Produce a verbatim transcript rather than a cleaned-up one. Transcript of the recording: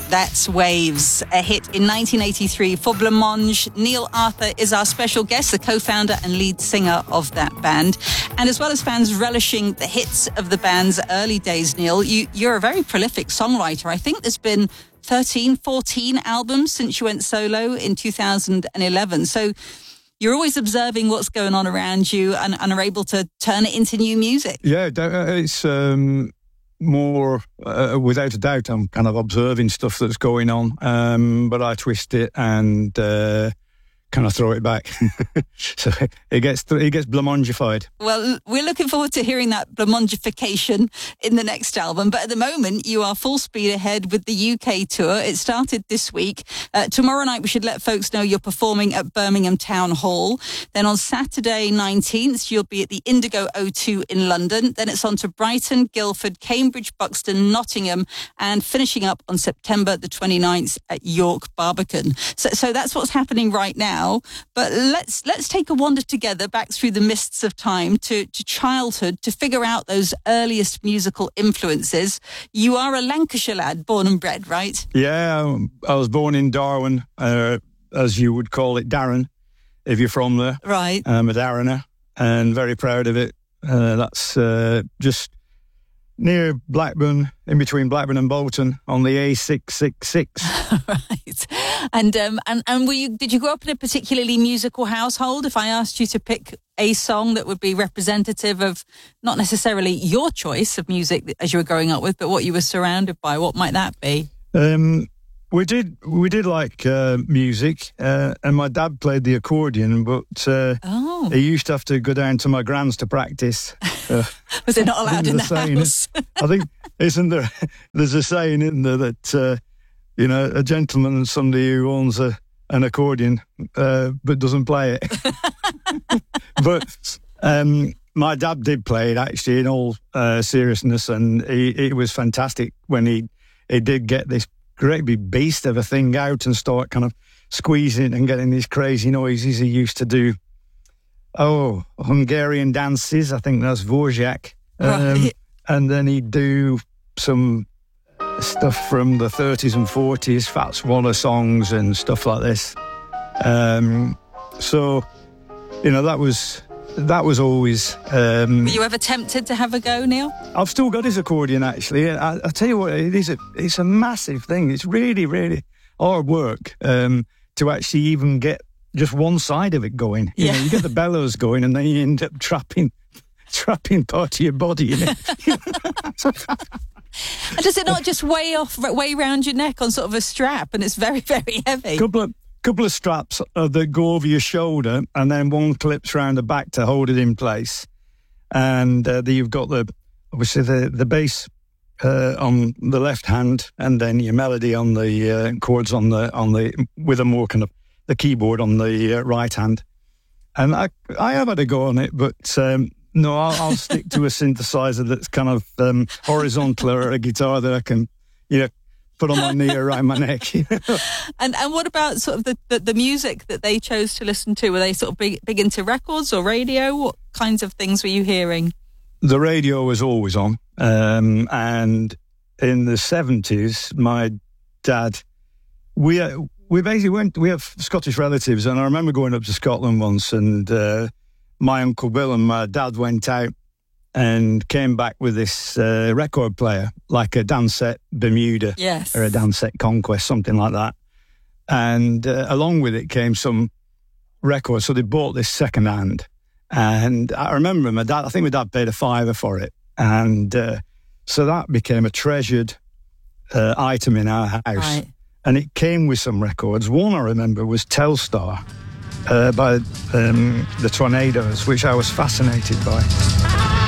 That's Waves, a hit in nineteen eighty-three for Blancmange. Neil Arthur is our special guest, the co-founder and lead singer of that band. And as well as fans relishing the hits of the band's early days, Neil, you, you're a very prolific songwriter. I think there's been thirteen, fourteen albums since you went solo in two thousand eleven. So you're always observing what's going on around you and, and are able to turn it into new music. Yeah, it's um, more, uh, without a doubt, I'm kind of observing stuff that's going on, um, but I twist it and uh, kind of throw it back. So it gets it gets Blancmangified. Well, we're looking forward to hearing that Blancmangification in the next album. But at the moment, you are full speed ahead with the U K tour. It started this week. Uh, tomorrow night, we should let folks know you're performing at Birmingham Town Hall. Then on Saturday nineteenth, you'll be at the Indigo O two in London. Then it's on to Brighton, Guildford, Cambridge, Buxton, Nottingham, and finishing up on September the twenty-ninth at York Barbican. So, so that's what's happening right now. But let's let's take a wander together back through the mists of time to, to childhood to figure out those earliest musical influences. You are a Lancashire lad, born and bred, right? Yeah, I was born in Darwin, uh, as you would call it, Darren, if you're from there. Right. I'm a Darrener and very proud of it. Uh, that's uh, just near Blackburn, in between Blackburn and Bolton, on the A six six six. Right. And um and, and were you did you grow up in a particularly musical household? If I asked you to pick a song that would be representative of not necessarily your choice of music as you were growing up with, but what you were surrounded by, what might that be? Um we did we did like uh, music, uh, and my dad played the accordion, but uh, oh. he used to have to go down to my gran's to practice. Uh, Was it not allowed in the saying, house? I think, isn't there, there's a saying, isn't there, that, uh, you know, a gentleman is somebody who owns a, an accordion uh, but doesn't play it. But um, my dad did play it, actually, in all uh, seriousness, and he, it was fantastic when he, he did get this great big beast of a thing out and start kind of squeezing and getting these crazy noises he used to do. Oh, Hungarian dances, I think that's Dvorak. Um, Right. And then he'd do some stuff from the thirties and forties, Fats Waller songs and stuff like this. Um, so, you know, that was that was always... Um, Were you ever tempted to have a go, Neil? I've still got his accordion, actually. I, I tell you what, it is a, it's a massive thing. It's really, really hard work um, to actually even get just one side of it going. You Yeah. know, you get the bellows going and then you end up trapping trapping part of your body in it. And does it not just weigh off, weigh round your neck on sort of a strap, and it's very, very heavy? couple of couple of straps uh, that go over your shoulder, and then one clips around the back to hold it in place. And uh, then you've got the obviously the the bass uh, on the left hand, and then your melody on the uh, chords on the on the with a more kind of the keyboard on the uh, right hand. And I I have had a go on it, but um, no, I'll, I'll stick to a synthesizer that's kind of um, horizontal, or a guitar that I can, you know, put on my knee or around my neck. You know? And and what about sort of the, the, the music that they chose to listen to? Were they sort of big, big into records or radio? What kinds of things were you hearing? The radio was always on. Um, and in the seventies, my dad, we uh, we basically went, we have Scottish relatives, and I remember going up to Scotland once, and uh, my Uncle Bill and my dad went out and came back with this uh, record player, like a Dansette Bermuda, Yes. or a Dansette Conquest, something like that. And uh, along with it came some records, so they bought this second hand. And I remember my dad, I think my dad paid a fiver for it. And uh, so that became a treasured uh, item in our house. Right. And it came with some records. One I remember was Telstar uh, by um, the Tornadoes, which I was fascinated by.